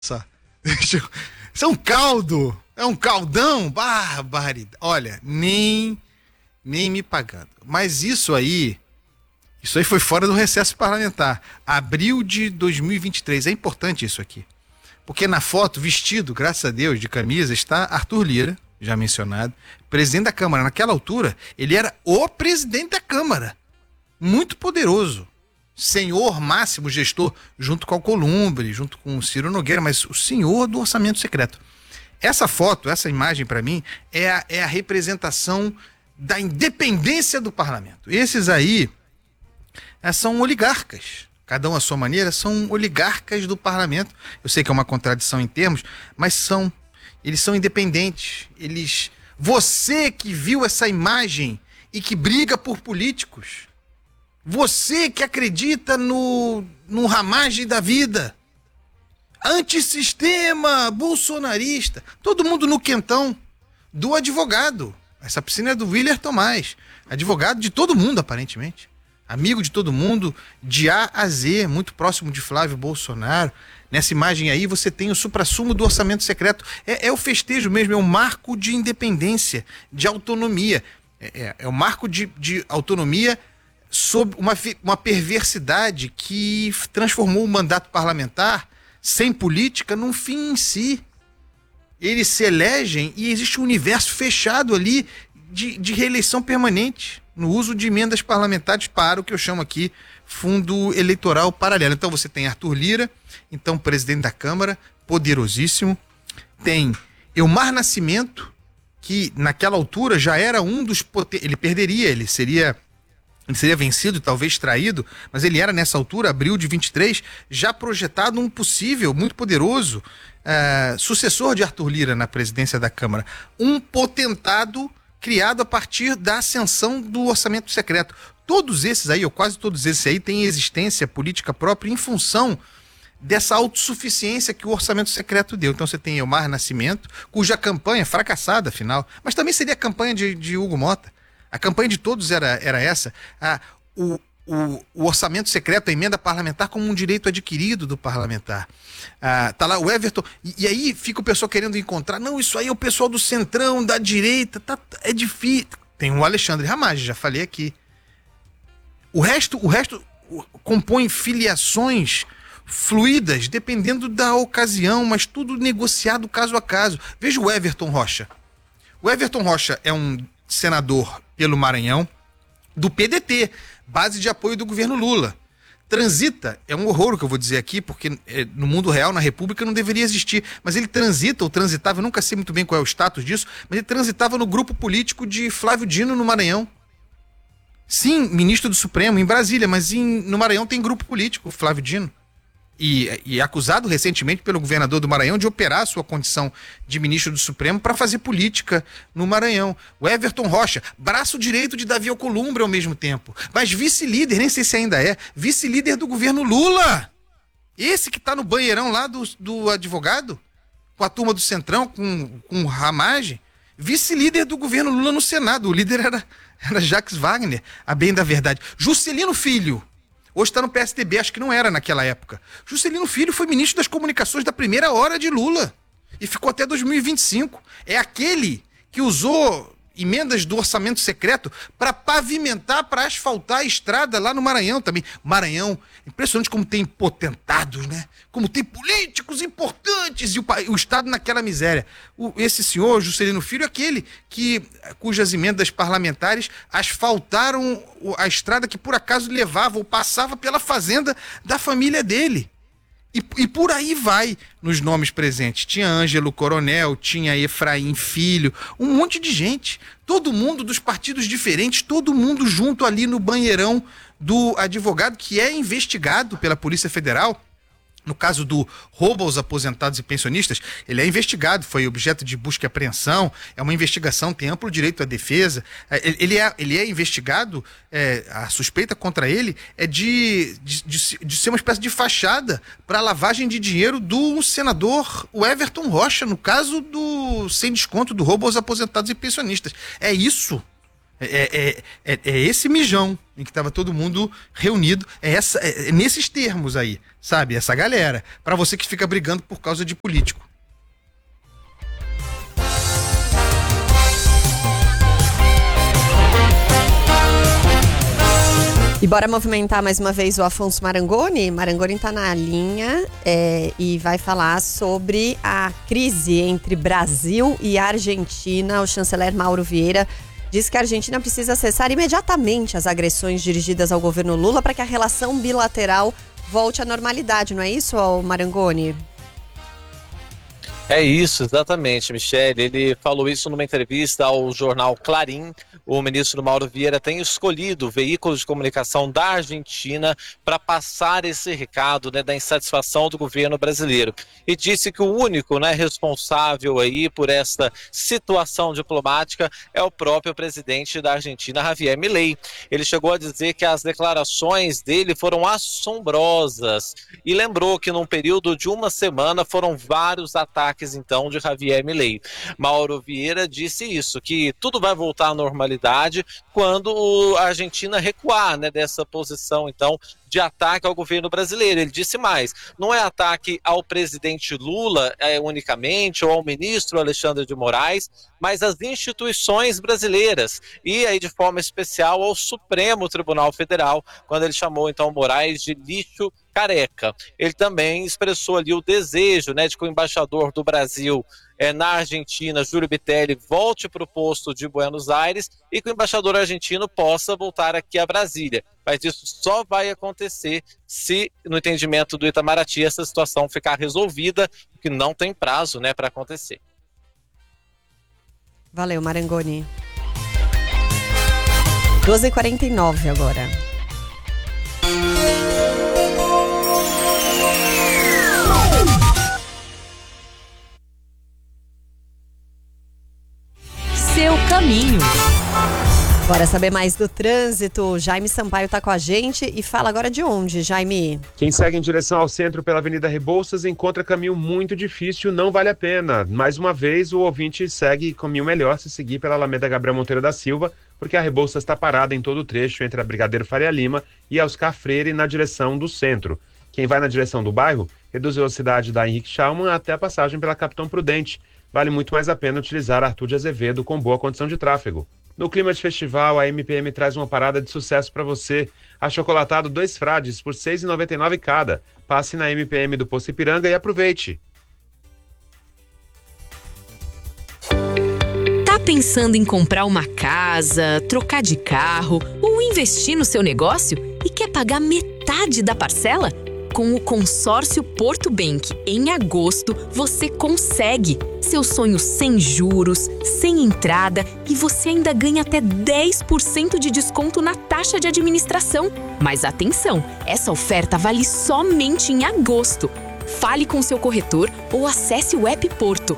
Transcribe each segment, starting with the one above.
Isso é um caldo. É um caldão. Barbaridade. Olha, nem me pagando. Mas isso aí foi fora do recesso parlamentar. Abril de 2023. É importante isso aqui. Porque na foto, vestido, graças a Deus, de camisa, está Arthur Lira, já mencionado, presidente da Câmara. Naquela altura, ele era o presidente da Câmara. Muito poderoso. Senhor máximo gestor, junto com o Alcolumbre, junto com o Ciro Nogueira, mas o senhor do orçamento secreto. Essa foto, essa imagem, para mim, é a representação da independência do parlamento. Esses aí são oligarcas. Cada um à sua maneira, são oligarcas do parlamento. Eu sei que é uma contradição em termos, mas eles são independentes. Você que viu essa imagem e que briga por políticos, você que acredita no ramagem da vida, antissistema, bolsonarista, todo mundo no quentão do advogado. Essa piscina é do Willer Tomás, advogado de todo mundo, aparentemente. Amigo de todo mundo, de A a Z, muito próximo de Flávio Bolsonaro. Nessa imagem aí você tem o suprassumo do orçamento secreto. É o festejo mesmo, é o marco de independência, de autonomia. É o marco de autonomia sob uma perversidade que transformou o mandato parlamentar, sem política, num fim em si. Eles se elegem e existe um universo fechado ali de reeleição permanente, no uso de emendas parlamentares para o que eu chamo aqui fundo eleitoral paralelo. Então você tem Arthur Lira, então presidente da Câmara, poderosíssimo. Tem Elmar Nascimento, que naquela altura já era um dos ele perderia, ele seria vencido, talvez traído, mas ele era nessa altura, abril de 23, já projetado um possível, muito poderoso, sucessor de Arthur Lira na presidência da Câmara. Um potentado criado a partir da ascensão do orçamento secreto. Todos esses aí, ou quase todos esses aí, têm existência política própria em função dessa autossuficiência que o orçamento secreto deu. Então você tem Elmar Nascimento, cuja campanha, fracassada afinal, mas também seria a campanha de Hugo Mota. A campanha de todos era essa. O orçamento secreto, a emenda parlamentar como um direito adquirido do parlamentar. Tá lá o Everton, e aí fica o pessoal querendo encontrar, não, isso aí é o pessoal do centrão, da direita, é difícil. Tem o Alexandre Ramagem, já falei aqui. O resto compõe filiações fluídas, dependendo da ocasião, mas tudo negociado caso a caso. Veja o Everton Rocha. O Everton Rocha é um senador pelo Maranhão, do PDT, base de apoio do governo Lula. Transita, é um horror o que eu vou dizer aqui, porque no mundo real, na República, não deveria existir, mas ele transita, ou transitava, eu nunca sei muito bem qual é o status disso, mas ele transitava no grupo político de Flávio Dino no Maranhão. Sim, ministro do Supremo, em Brasília, mas no Maranhão tem grupo político, Flávio Dino. E acusado recentemente pelo governador do Maranhão de operar a sua condição de ministro do Supremo para fazer política no Maranhão. O Everton Rocha, braço direito de Davi Alcolumbre ao mesmo tempo, mas vice-líder, nem sei se ainda é, vice-líder do governo Lula. Esse que está no banheirão lá do advogado, com a turma do Centrão, com o Ramagem, vice-líder do governo Lula no Senado. O líder era Jacques Wagner, a bem da verdade. Juscelino Filho, hoje está no PSDB, acho que não era naquela época. Juscelino Filho foi ministro das comunicações da primeira hora de Lula e ficou até 2025. É aquele que usou emendas do orçamento secreto para pavimentar, para asfaltar a estrada lá no Maranhão também. Maranhão, impressionante como tem potentados, né? Como tem políticos importantes e o Estado naquela miséria. Esse senhor, Juscelino Filho, é aquele cujas emendas parlamentares asfaltaram a estrada que por acaso levava ou passava pela fazenda da família dele. E por aí vai nos nomes presentes. Tinha Ângelo Coronel, tinha Efraim Filho, um monte de gente. Todo mundo dos partidos diferentes, todo mundo junto ali no banheirão do advogado que é investigado pela Polícia Federal. No caso do roubo aos aposentados e pensionistas, ele é investigado, foi objeto de busca e apreensão, é uma investigação, tem amplo direito à defesa. Ele é investigado, a suspeita contra ele é de ser uma espécie de fachada para a lavagem de dinheiro do senador o Everton Rocha, no caso do sem desconto do roubo aos aposentados e pensionistas. É isso. É esse mijão em que estava todo mundo reunido, nesses termos aí, sabe? Essa galera, para você que fica brigando por causa de político. E bora movimentar mais uma vez o Afonso Marangoni. Marangoni está na linha e vai falar sobre a crise entre Brasil e Argentina. O chanceler Mauro Vieira diz que a Argentina precisa cessar imediatamente as agressões dirigidas ao governo Lula para que a relação bilateral volte à normalidade. Não é isso, Marangoni? É isso, exatamente, Michele. Ele falou isso numa entrevista ao jornal Clarim. O ministro Mauro Vieira tem escolhido veículos de comunicação da Argentina para passar esse recado, né, da insatisfação do governo brasileiro. E disse que o único, né, responsável aí por esta situação diplomática é o próprio presidente da Argentina, Javier Milei. Ele chegou a dizer que as declarações dele foram assombrosas e lembrou que num período de uma semana foram vários ataques então de Javier Milei. Mauro Vieira disse isso, que tudo vai voltar à normalidade quando a Argentina recuar, né, dessa posição então de ataque ao governo brasileiro. Ele disse mais, não é ataque ao presidente Lula unicamente ou ao ministro Alexandre de Moraes, mas às instituições brasileiras e aí de forma especial ao Supremo Tribunal Federal, quando ele chamou então Moraes de lixo careca. Ele também expressou ali o desejo, né, de que o embaixador do Brasil na Argentina, Júlio Bitelli, volte para o posto de Buenos Aires e que o embaixador argentino possa voltar aqui a Brasília. Mas isso só vai acontecer se, no entendimento do Itamaraty, essa situação ficar resolvida, que não tem prazo, né, para acontecer. Valeu, Marangoni. 12h49 agora. Seu caminho. Bora saber mais do trânsito. Jaime Sampaio está com a gente e fala agora de onde, Jaime? Quem segue em direção ao centro pela Avenida Rebouças encontra caminho muito difícil, não vale a pena. Mais uma vez, o ouvinte segue caminho melhor se seguir pela Alameda Gabriel Monteiro da Silva, porque a Rebouças está parada em todo o trecho entre a Brigadeiro Faria Lima e a Oscar Freire na direção do centro. Quem vai na direção do bairro, reduz a velocidade da Henrique Schaumann até a passagem pela Capitão Prudente. Vale muito mais a pena utilizar Arthur de Azevedo com boa condição de tráfego. No clima de festival, a MPM traz uma parada de sucesso para você. Achocolatado 2 frades por R$ 6,99 cada. Passe na MPM do Poço Ipiranga e aproveite. Tá pensando em comprar uma casa, trocar de carro ou investir no seu negócio e quer pagar metade da parcela? Com o consórcio Porto Bank, em agosto, você consegue. Seu sonho sem juros, sem entrada e você ainda ganha até 10% de desconto na taxa de administração. Mas atenção, essa oferta vale somente em agosto. Fale com seu corretor ou acesse o app Porto.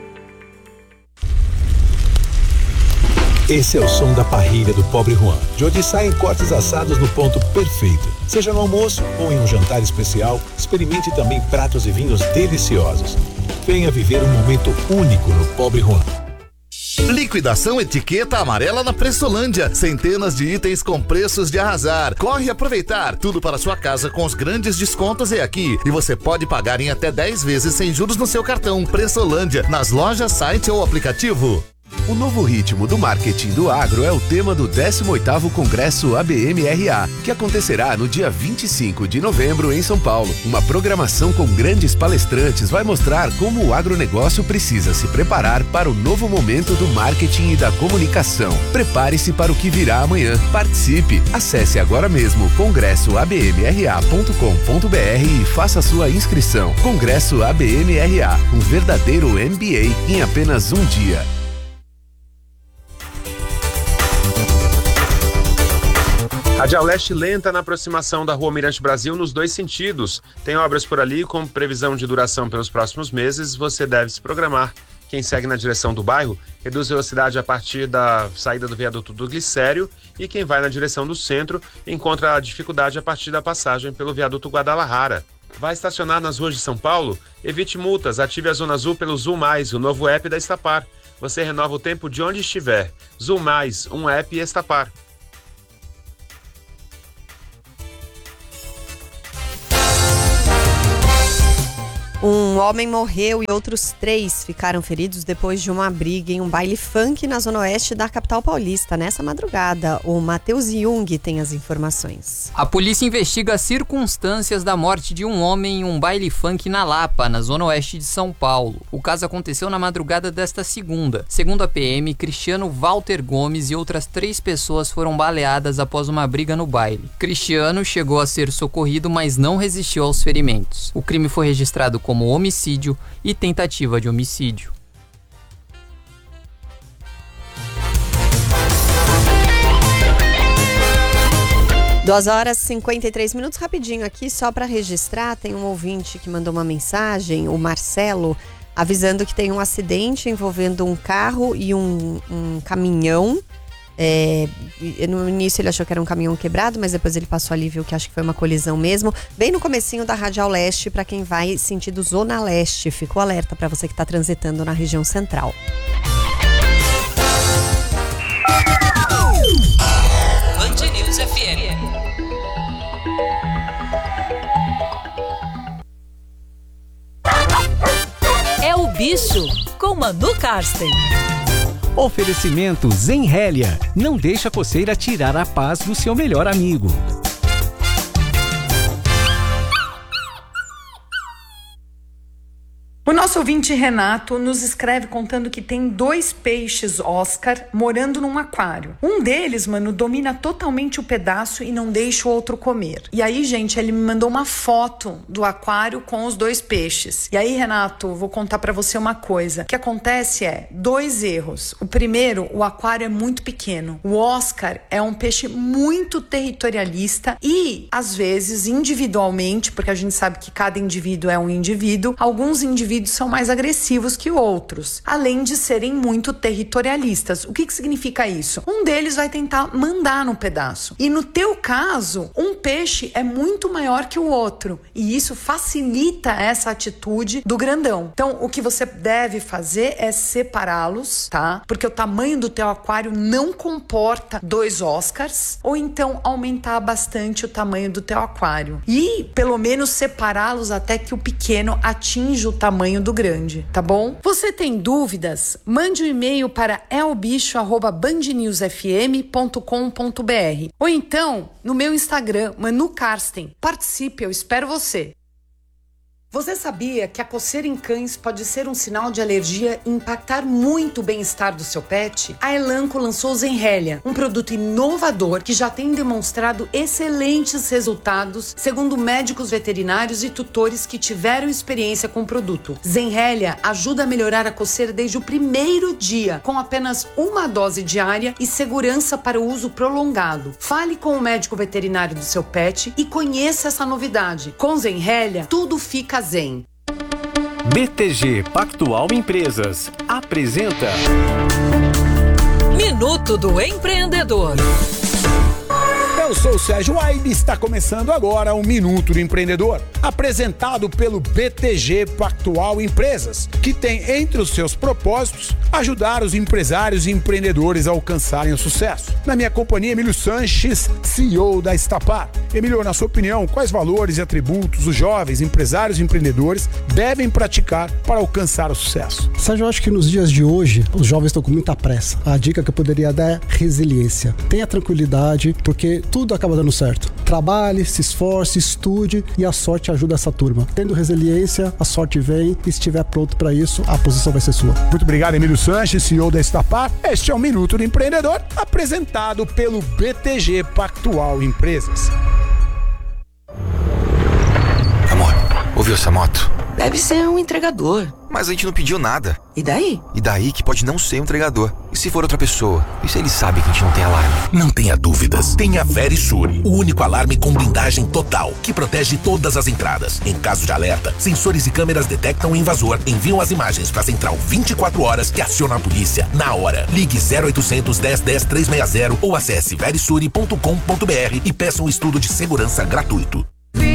Esse é o som da parrilha do Pobre Juan, de onde saem cortes assados no ponto perfeito. Seja no almoço ou em um jantar especial, experimente também pratos e vinhos deliciosos. Venha viver um momento único no Pobre Juan. Liquidação Etiqueta Amarela na Prestolândia. Centenas de itens com preços de arrasar. Corre aproveitar. Tudo para sua casa com os grandes descontos é aqui. E você pode pagar em até 10 vezes sem juros no seu cartão. Prestolândia, nas lojas, site ou aplicativo. O novo ritmo do marketing do agro é o tema do 18º Congresso ABM-RA, que acontecerá no dia 25 de novembro em São Paulo. Uma programação com grandes palestrantes vai mostrar como o agronegócio precisa se preparar para o novo momento do marketing e da comunicação. Prepare-se para o que virá amanhã. Participe! Acesse agora mesmo congressoabmra.com.br e faça sua inscrição. Congresso ABM-RA, um verdadeiro MBA em apenas um dia. Radial Leste lenta na aproximação da Rua Mirante Brasil nos 2 sentidos. Tem obras por ali com previsão de duração pelos próximos meses, você deve se programar. Quem segue na direção do bairro, reduz velocidade a partir da saída do viaduto do Glicério e quem vai na direção do centro encontra a dificuldade a partir da passagem pelo viaduto Guadalajara. Vai estacionar nas ruas de São Paulo? Evite multas, ative a Zona Azul pelo Zul Mais, o novo app da Estapar. você renova o tempo de onde estiver. Zoom+, um app e Estapar. Um homem morreu e outros 3 ficaram feridos depois de uma briga em um baile funk na zona oeste da capital paulista nessa madrugada. O Matheus Jung tem as informações. A polícia investiga as circunstâncias da morte de um homem em um baile funk na Lapa, na zona oeste de São Paulo. O caso aconteceu na madrugada desta segunda. Segundo a PM, Cristiano Walter Gomes e outras 3 pessoas foram baleadas após uma briga no baile. Cristiano chegou a ser socorrido, mas não resistiu aos ferimentos. O crime foi registrado como homicídio e tentativa de homicídio. Duas horas e 53 minutos, rapidinho aqui, só para registrar, tem um ouvinte que mandou uma mensagem, o Marcelo, avisando que tem um acidente envolvendo um carro e um caminhão. No início ele achou que era um caminhão quebrado, mas depois ele passou ali e viu que acho que foi uma colisão mesmo. Bem no comecinho da Radial Leste, para quem vai sentido Zona Leste. Ficou alerta para você que está transitando na região central. Band News FM. É o bicho com Manu Karsten. Oferecimento Zenrélia. Não deixa a coceira tirar a paz do seu melhor amigo. O nosso ouvinte Renato nos escreve contando que tem 2 peixes Oscar morando num aquário. Um deles, mano, domina totalmente o pedaço e não deixa o outro comer. E aí, gente, ele me mandou uma foto do aquário com os 2 peixes. E aí, Renato, vou contar pra você uma coisa. O que acontece é 2 erros. O primeiro, o aquário é muito pequeno. O Oscar é um peixe muito territorialista e, às vezes, individualmente, porque a gente sabe que cada indivíduo é um indivíduo, alguns indivíduos são mais agressivos que outros, além de serem muito territorialistas. O que significa isso? Um deles vai tentar mandar no pedaço. E no teu caso, um peixe é muito maior que o outro. E isso facilita essa atitude do grandão. Então, o que você deve fazer é separá-los, tá? Porque o tamanho do teu aquário não comporta 2 Oscars. Ou então, aumentar bastante o tamanho do teu aquário. E, pelo menos, separá-los até que o pequeno atinja o tamanho do grande, tá bom? Você tem dúvidas? Mande um e-mail para elbicho@bandnewsfm.com.br ou então no meu Instagram, Manu Karsten. Participe, eu espero você. Você sabia que a coceira em cães pode ser um sinal de alergia e impactar muito o bem-estar do seu pet? A Elanco lançou Zenrélia, um produto inovador que já tem demonstrado excelentes resultados, segundo médicos veterinários e tutores que tiveram experiência com o produto. Zenrélia ajuda a melhorar a coceira desde o primeiro dia, com apenas uma dose diária e segurança para o uso prolongado. Fale com o médico veterinário do seu pet e conheça essa novidade. Com Zenrélia, tudo fica zen. BTG Pactual Empresas apresenta Minuto do Empreendedor. Eu sou o Sérgio Aide e está começando agora o Minuto do Empreendedor, apresentado pelo BTG Pactual Empresas, que tem entre os seus propósitos ajudar os empresários e empreendedores a alcançarem o sucesso. Na minha companhia, Emílio Sanches, CEO da Estapar. Emílio, na sua opinião, quais valores e atributos os jovens empresários e empreendedores devem praticar para alcançar o sucesso? Sérgio, eu acho que nos dias de hoje, os jovens estão com muita pressa. A dica que eu poderia dar é resiliência. Tenha tranquilidade, porque tudo acaba dando certo. Trabalhe, se esforce, estude e a sorte ajuda essa turma. Tendo resiliência, a sorte vem e se estiver pronto para isso, a posição vai ser sua. Muito obrigado, Emílio Sanches, CEO da Estapar. Este é o Minuto do Empreendedor, apresentado pelo BTG Pactual Empresas. Amor, ouviu essa moto? Deve ser um entregador. Mas a gente não pediu nada. E daí? E daí que pode não ser um entregador. E se for outra pessoa? E se ele sabe que a gente não tem alarme? Não tenha dúvidas. Tenha Verisure, o único alarme com blindagem total, que protege todas as entradas. Em caso de alerta, sensores e câmeras detectam o invasor, enviam as imagens para a central 24 horas e aciona a polícia na hora. Ligue 0800 10 10 360 ou acesse verisure.com.br e peça um estudo de segurança gratuito.